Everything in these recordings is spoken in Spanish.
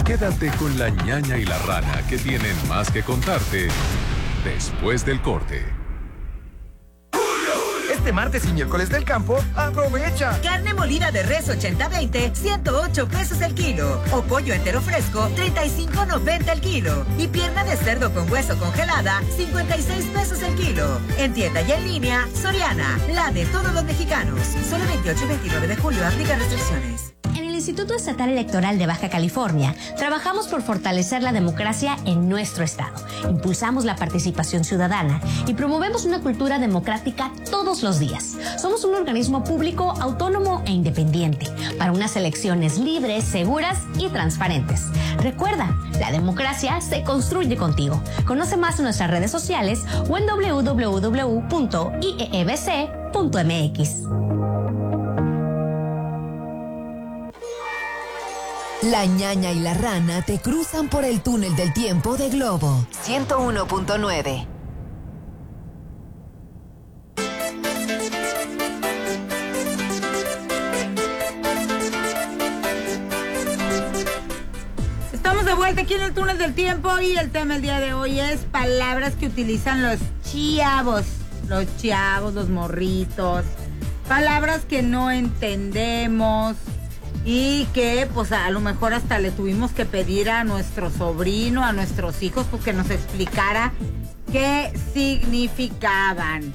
Quédate con la ñaña y la rana, que tienen más que contarte después del corte. Este martes y miércoles del campo, aprovecha. Carne molida de res 80-20, 108 pesos el kilo. O pollo entero fresco, 35.90 el kilo. Y pierna de cerdo con hueso congelada, 56 pesos el kilo. En tienda y en línea, Soriana, la de todos los mexicanos. Solo 28 y 29 de julio, aplica restricciones. En el Instituto Estatal Electoral de Baja California, trabajamos por fortalecer la democracia en nuestro estado. Impulsamos la participación ciudadana y promovemos una cultura democrática todos los días. Somos un organismo público, autónomo e independiente para unas elecciones libres, seguras y transparentes. Recuerda, la democracia se construye contigo. Conoce más en nuestras redes sociales o en www.iebc.mx. La ñaña y la rana te cruzan por el túnel del tiempo de Globo 101.9. Estamos de vuelta aquí en el túnel del tiempo y el tema del día de hoy es palabras que utilizan los chavos, los morritos, palabras que no entendemos. Y que pues a lo mejor hasta le tuvimos que pedir a nuestro sobrino, a nuestros hijos, pues que nos explicara qué significaban.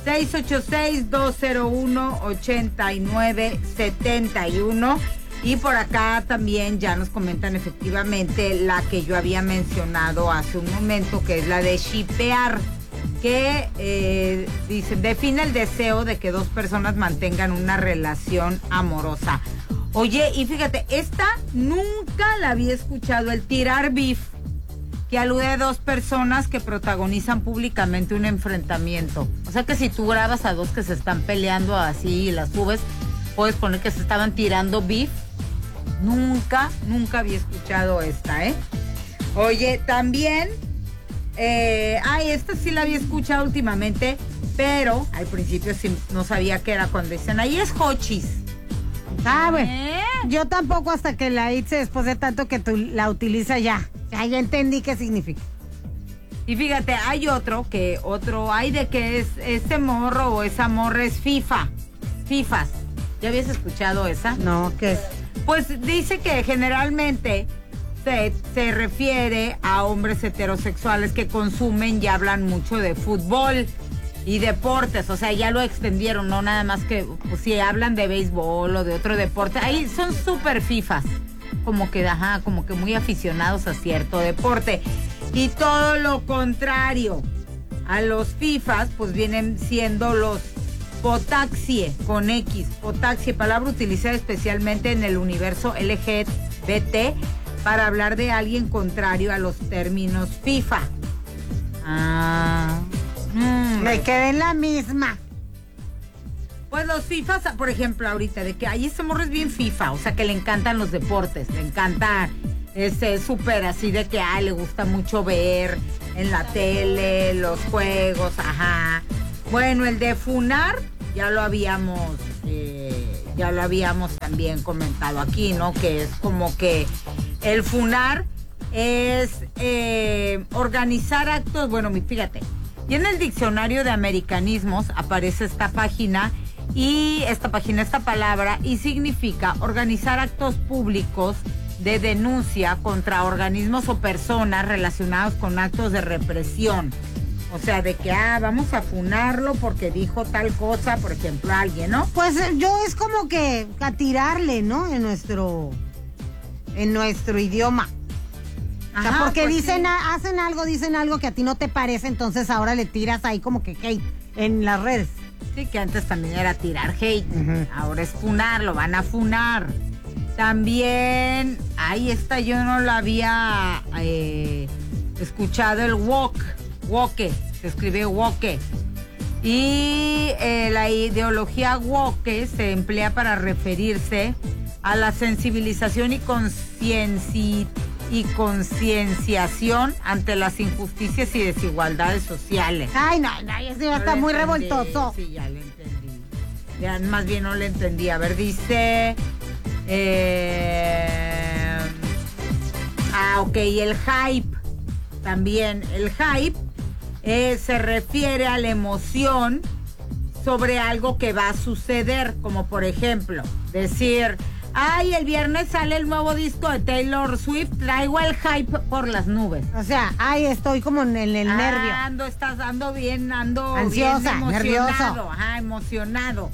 686-201-8971. Y por acá también ya nos comentan efectivamente la que yo había mencionado hace un momento, que es la de shipear, que dice, define el deseo de que dos personas mantengan una relación amorosa. Oye, y fíjate, esta nunca la había escuchado, el tirar beef, que alude a dos personas que protagonizan públicamente un enfrentamiento. O sea que si tú grabas a dos que se están peleando así y las subes, puedes poner que se estaban tirando beef. Nunca había escuchado esta, ¿eh? Oye, también, esta sí la había escuchado últimamente, pero al principio sí no sabía qué era cuando dicen, ahí es hochis. Bueno, yo tampoco hasta que la hice después de tanto que tú la utilizas ya entendí qué significa. Y fíjate, hay hay de que es ese morro o esa morra es fifas. ¿Ya habías escuchado esa? No, ¿qué es? Pues dice que generalmente se refiere a hombres heterosexuales que consumen y hablan mucho de fútbol y deportes, o sea, ya lo extendieron, no nada más que pues, si hablan de béisbol o de otro deporte, ahí son súper fifas, como que muy aficionados a cierto deporte. Y todo lo contrario a los fifas, pues vienen siendo los potaxie, con X, potaxie, palabra utilizada especialmente en el universo LGBT para hablar de alguien contrario a los términos FIFA. Me quedé en la misma. Pues los fifas, por ejemplo, ahorita, de que ahí ese morro es bien FIFA, o sea que le encantan los deportes, le encanta súper así de que le gusta mucho ver en la tele, los juegos, ajá. Bueno, el de funar, ya lo habíamos también comentado aquí, ¿no? Que es como que el funar es organizar actos, bueno, fíjate. Y en el diccionario de americanismos aparece esta palabra, y significa organizar actos públicos de denuncia contra organismos o personas relacionados con actos de represión. O sea, de que, vamos a funarlo porque dijo tal cosa, por ejemplo, alguien, ¿no? Pues yo es como que a tirarle, ¿no? En nuestro idioma. Ajá, o sea, porque pues dicen algo que a ti no te parece, entonces ahora le tiras ahí como que hate en las redes. Sí, que antes también era tirar hate, ahora es funar, lo van a funar. También, esta yo no la había escuchado, el woke, se escribe woke. Y la ideología woke se emplea para referirse a la sensibilización y concienciación ante las injusticias y desigualdades sociales. No, eso ya está muy revoltoso. Sí, ya le entendí. Ya más bien no le entendí. A ver, dice... ok, el hype. También el hype se refiere a la emoción sobre algo que va a suceder, como por ejemplo, decir, ay, el viernes sale el nuevo disco de Taylor Swift, traigo el hype por las nubes. O sea, ay, estoy como en el nervio. Ando bien ansiosa, bien emocionado. nervioso. Ajá, emocionado.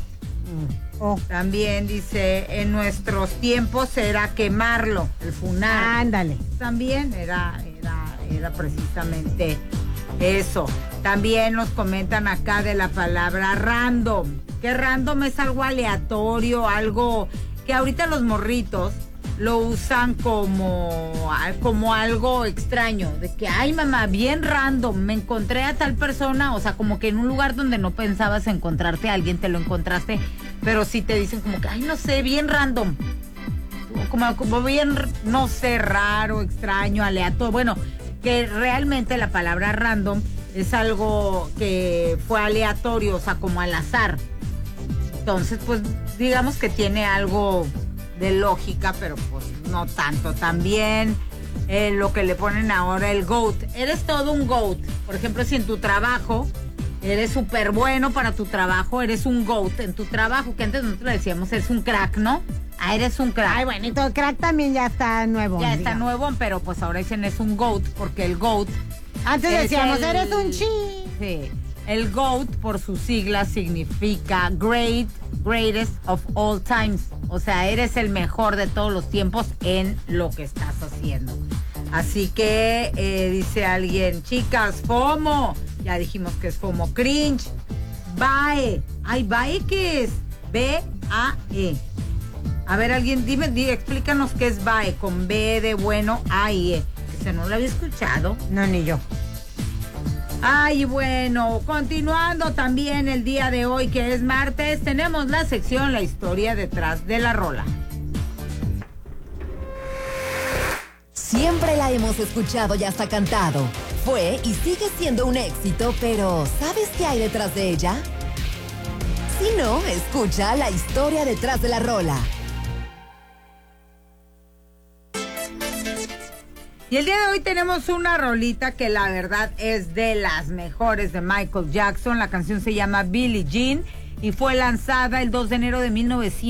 También dice, en nuestros tiempos era quemarlo, el funar. Ándale. También era precisamente eso. También nos comentan acá de la palabra random. Que random es algo aleatorio, algo que ahorita los morritos lo usan como algo extraño. De que, ay, mamá, bien random, me encontré a tal persona. O sea, como que en un lugar donde no pensabas encontrarte a alguien, te lo encontraste. Pero sí te dicen como que, ay, no sé, bien random. Como bien, no sé, raro, extraño, aleatorio. Bueno, que realmente la palabra random es algo que fue aleatorio, o sea, como al azar. Entonces, pues, digamos que tiene algo de lógica, pero pues no tanto. También lo que le ponen ahora el GOAT. Eres todo un GOAT. Por ejemplo, si en tu trabajo eres súper bueno para tu trabajo, eres un GOAT en tu trabajo, que antes nosotros decíamos, eres un crack, ¿no? Ah, eres un crack. Ay, bueno, y todo el crack también ya está nuevo. Ya está nuevo, pero pues ahora dicen es un GOAT, porque el GOAT... Antes decíamos, eres un chi. Sí. El GOAT, por sus siglas, significa Greatest of All Times. O sea, eres el mejor de todos los tiempos en lo que estás haciendo. Así que, dice alguien, chicas, FOMO. Ya dijimos que es FOMO. Cringe. BAE. Ay, ¿BAE qué es? B-A-E. A ver, alguien, explícanos qué es BAE, con B de bueno, A-I-E. Ese no lo había escuchado. No, ni yo. Ay, bueno, continuando también el día de hoy, que es martes, tenemos la sección La Historia Detrás de la Rola. Siempre la hemos escuchado y hasta cantado. Fue y sigue siendo un éxito, pero ¿sabes qué hay detrás de ella? Si no, escucha La Historia Detrás de la Rola. Y el día de hoy tenemos una rolita que la verdad es de las mejores de Michael Jackson. La canción se llama Billie Jean y fue lanzada el 2 de enero de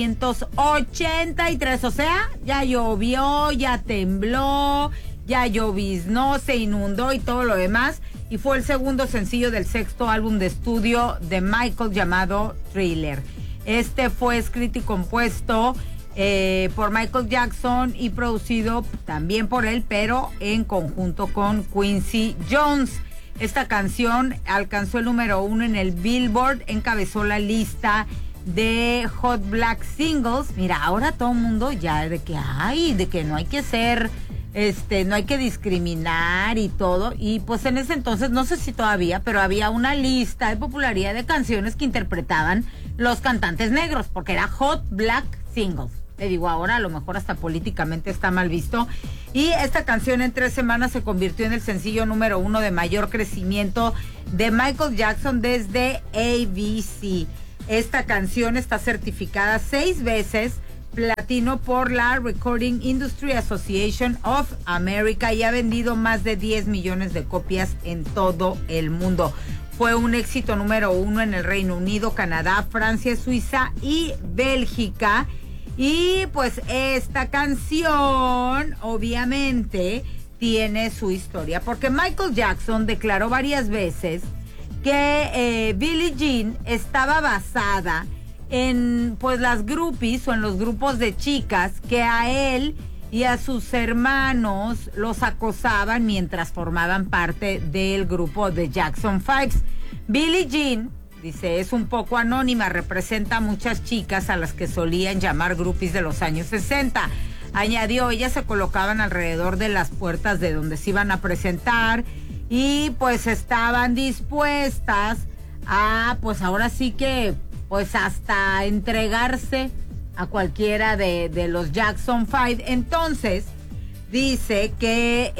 1983. O sea, ya llovió, ya tembló, ya lloviznó, se inundó y todo lo demás. Y fue el segundo sencillo del sexto álbum de estudio de Michael llamado Thriller. Este fue escrito y compuesto por Michael Jackson y producido también por él, pero en conjunto con Quincy Jones. Esta canción alcanzó el número 1 en el Billboard, encabezó la lista de Hot Black Singles. Mira, ahora todo el mundo ya de que no hay que ser, no hay que discriminar y todo. Y pues en ese entonces, no sé si todavía, pero había una lista de popularidad de canciones que interpretaban los cantantes negros, porque era Hot Black Singles. Le digo, ahora a lo mejor hasta políticamente está mal visto. Y esta canción en 3 semanas se convirtió en el sencillo número 1 de mayor crecimiento de Michael Jackson desde ABC. Esta canción está certificada 6 veces platino por la Recording Industry Association of America y ha vendido más de 10 millones de copias en todo el mundo. Fue un éxito número 1 en el Reino Unido, Canadá, Francia, Suiza y Bélgica. Y pues esta canción obviamente tiene su historia, porque Michael Jackson declaró varias veces que Billie Jean estaba basada en pues las groupies o en los grupos de chicas que a él y a sus hermanos los acosaban mientras formaban parte del grupo de Jackson 5. Billie Jean, dice, es un poco anónima, representa a muchas chicas a las que solían llamar groupies de los años 60. Añadió, ellas se colocaban alrededor de las puertas de donde se iban a presentar y pues estaban dispuestas a, pues ahora sí que, pues hasta entregarse a cualquiera de los Jackson 5. Entonces, dice que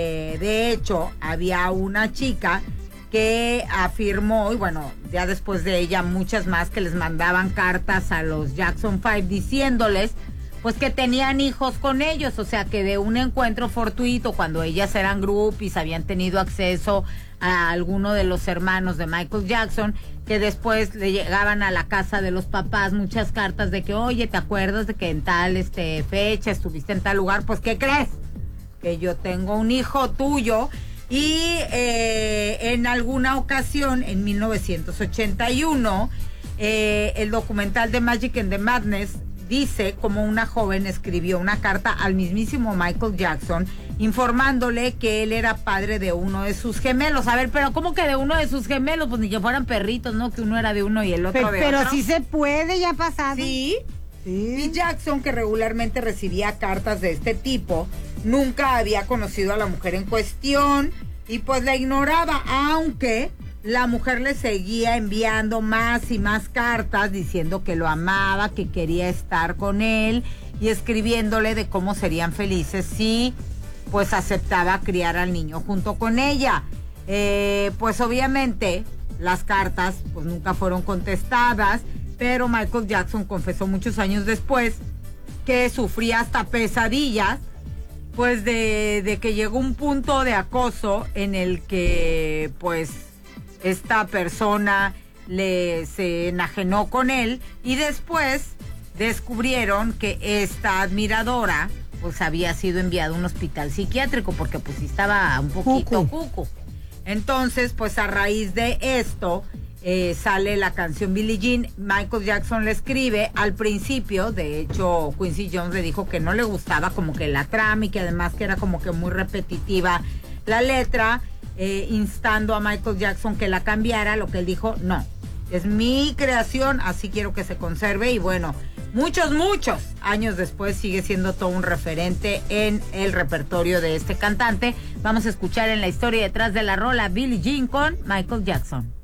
de hecho había una chica que afirmó, y bueno, ya después de ella muchas más que les mandaban cartas a los Jackson 5 diciéndoles pues que tenían hijos con ellos, o sea que de un encuentro fortuito, cuando ellas eran groupies, habían tenido acceso a alguno de los hermanos de Michael Jackson, que después le llegaban a la casa de los papás muchas cartas de que, oye, ¿te acuerdas de que en tal fecha estuviste en tal lugar? Pues, ¿qué crees? Que yo tengo un hijo tuyo. Y en alguna ocasión, en 1981, el documental de Magic and the Madness dice como una joven escribió una carta al mismísimo Michael Jackson informándole que él era padre de uno de sus gemelos. A ver, pero ¿cómo que de uno de sus gemelos? Pues ni que fueran perritos, ¿no? Que uno era de uno y el otro de otro. Pero sí se puede, ya ha pasado. Sí. Y Jackson, que regularmente recibía cartas de este tipo, nunca había conocido a la mujer en cuestión y pues la ignoraba, aunque la mujer le seguía enviando más y más cartas diciendo que lo amaba, que quería estar con él y escribiéndole de cómo serían felices si pues aceptaba criar al niño junto con ella. Pues obviamente las cartas pues nunca fueron contestadas, pero Michael Jackson confesó muchos años después que sufría hasta pesadillas pues de que llegó un punto de acoso en el que pues esta persona se enajenó con él y después descubrieron que esta admiradora pues había sido enviada a un hospital psiquiátrico porque pues estaba un poquito cucu. Entonces pues a raíz de esto sale la canción Billie Jean. Michael Jackson le escribe al principio, de hecho Quincy Jones le dijo que no le gustaba como que la trama y que además que era como que muy repetitiva la letra, instando a Michael Jackson que la cambiara, lo que él dijo, no, es mi creación, así quiero que se conserve y bueno, muchos años después sigue siendo todo un referente en el repertorio de este cantante. Vamos a escuchar en la historia detrás de la rola Billie Jean con Michael Jackson.